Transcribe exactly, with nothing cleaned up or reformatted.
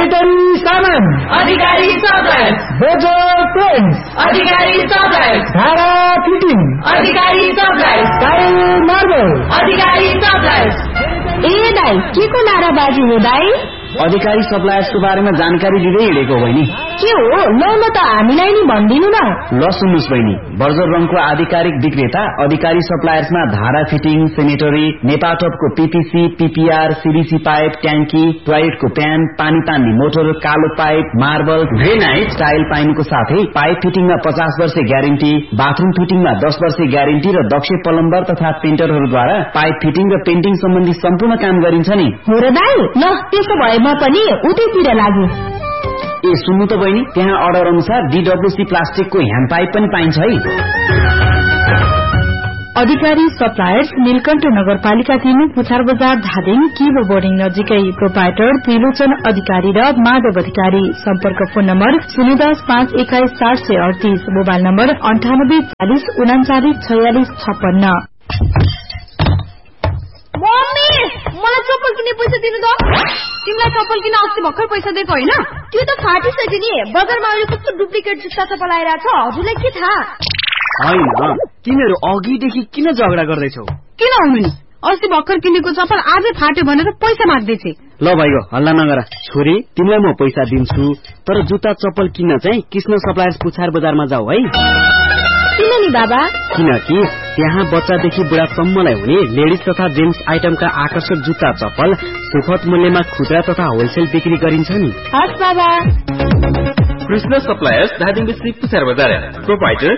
Sanitary सामान अधिकारी suppliers, बोजर paints अधिकारी suppliers, धारा fitting अधिकारी suppliers, tile marble अधिकारी suppliers. ए दाइ के को नाराबाजी हो दाइ? अधिकारी सप्लायर्सको बारेमा जानकारी दिँदै हिँडेको बहिनी। के हो ल ल त हामीलाई नि भनिदिनु न। ल सुन्नुस् बहिनी, बर्जर रङको आधिकारिक विक्रेता अधिकारी सप्लायर्समा धारा fitting, sanitary, नेपाटपको PPC, PPR, CDC pipe, ट्याङ्की, टोयलेटको प्यान, पानी तान्ने मोटर, कालो पाइप, मार्बल, ग्रेनाइट, टाइल पाइनुको साथै पाइप फिटिङमा पचास वर्ष ग्यारेन्टी, बाथरूम फिटिङमा दस वर्ष ग्यारेन्टी र दक्ष प्लम्बर तथा पेन्टरहरूद्वारा पाइप फिटिङ र पेन्टिङ सम्बन्धी सम्पूर्ण काम गरिन्छ नि। हो र दाइ, ल त्यसो भए म पनि उतैतिर लागु। ए सुन्नु त बहिनी, त्यहाँ अर्डर अनुसार डीडब्ल्यूसी प्लास्टिकको ह्यान्ड पाइप पनि पाइन्छ है। अधिकारी सप्लायर्स नीलकण्ठ नगरपालिका तीन पुछार बजार धादिङ किबो बोर्डिङ नजिकै। प्रोपाइटर त्रिलोचन अधिकारी र माधव अधिकारी। सम्पर्क फोन नम्बर शून्य दस पाँच एक्काइस चार सय अडतीस, मोबाइल नम्बर अन्ठानब्बे चालिस उनाचालिस छयालिस छप्पन्न। मम्मी मलाई चप्पल किन्ने पैसा दिनु त। तिमीलाई चप्पल किन्न अस्ति भर्खर पैसा दिएको होइन? त्यो त फाटिसक्यो नि। बजारमा अहिले कस्तो डुप्लिकेट जुत्ता चप्पल आइरहेको छ, हजुरलाई के थाहा? होइन, तिमीहरू अघिदेखि किन झगडा गर्दैछौ? किन हुनु नि, अस्ति भर्खर किनेको चप्पल आजै फाट्यो भनेर पैसा माग्दैछे। ल भाइको हल्ला नगर। छोरी, तिमीलाई म पैसा दिन्छु, तर जुत्ता चप्पल किन्न चाहिँ कृष्ण सप्लायर्स पुछार बजारमा जाऊ है। किन नि बाबा? किनकि त्यहाँ बच्चादेखि बुढासम्मलाई हुने लेडिज तथा जेन्ट्स आइटमका आकर्षक जुत्ता चप्पल सुपथ मूल्यमा खुद्रा तथा होलसेल बिक्री गरिन्छ नि। हस् बाबा। कृष्ण सप्लायर्स धादिङ पुछार बजार। प्रोपाइटर